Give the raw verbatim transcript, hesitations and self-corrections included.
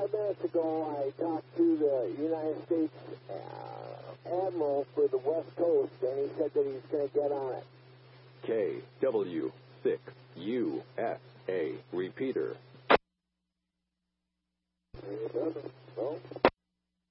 five minutes ago, I talked to the United States uh, Admiral for the West Coast, and he said that he's going to get on it. K W six U S A repeater. Well.